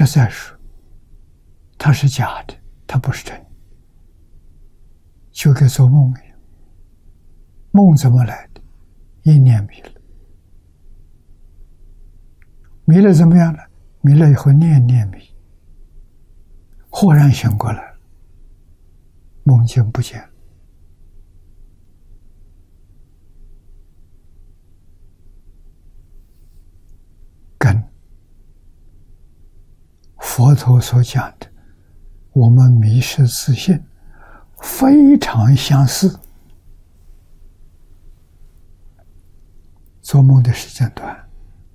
实在说，它是假的，它不是真的，就跟做梦一样。梦怎么来的？一念迷了，迷了怎么样呢？迷了以后念念迷，忽然醒过来了，梦境不见了。跟佛陀所讲的我们迷失自信非常相似。做梦的时间短，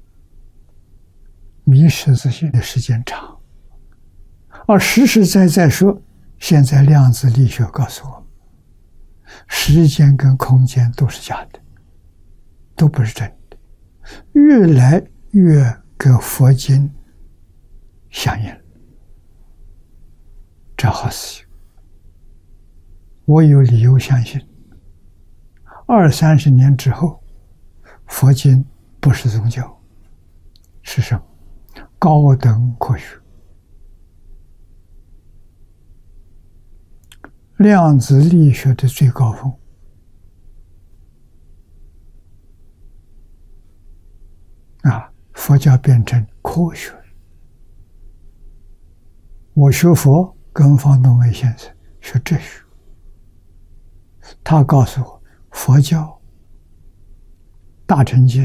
迷失自信的时间长，而实实在在说，现在量子力学告诉我们，时间跟空间都是假的，都不是真的，越来越跟佛经相应。这好事情，我有理由相信，20-30年之后，佛经不是宗教，是什么？高等科学。量子力学的最高峰佛教变成科学。我学佛跟方东伟先生学哲学，他告诉我，佛教大乘经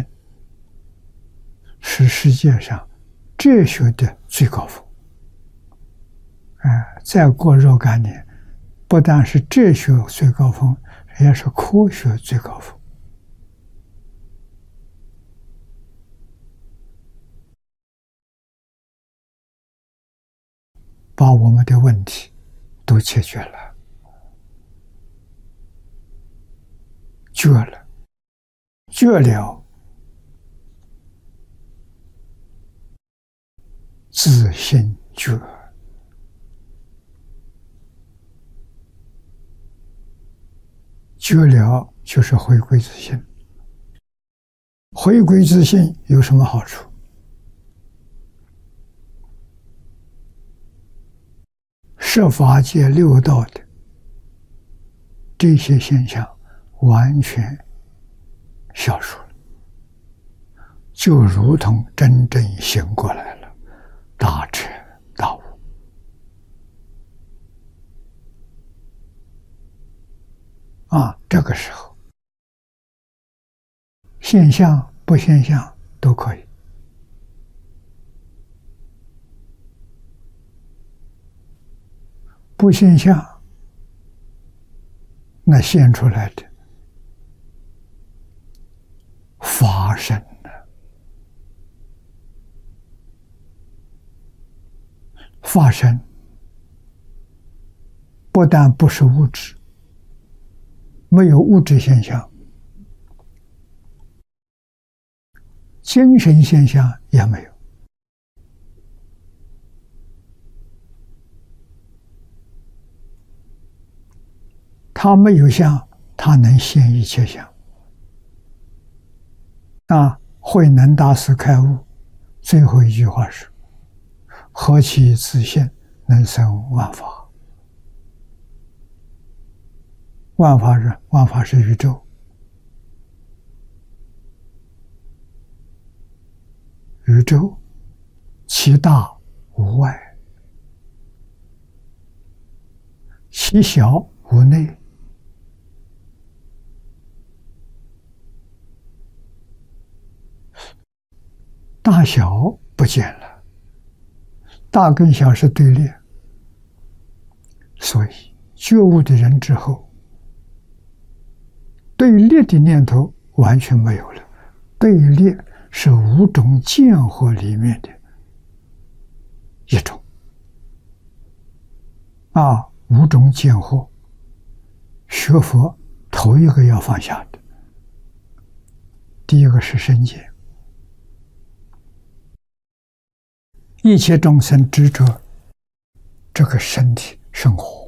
是世界上哲学的最高峰。再过若干年，不但是哲学最高峰，也是科学最高峰。把我们的问题都解决了，绝了，绝了自信绝，绝了就是回归自信。回归自信有什么好处？十法界六道的这些现象完全消除了，就如同真正醒过来了，大彻大悟。这个时候现象不现象都可以。不现象，那现出来的法身了。法身不但不是物质，没有物质现象，精神现象也没有。他没有相，他能现一切相。慧能大师开悟最后一句话是：何其自性，能生万法。万法是宇宙，宇宙其大无外，其小无内。大小不见了，大跟小是对立，所以觉悟的人之后，对立的念头完全没有了。对立是五种见惑里面的一种。五种见惑，学佛头一个要放下的，第一个是身见。一切众生执着这个身体生活，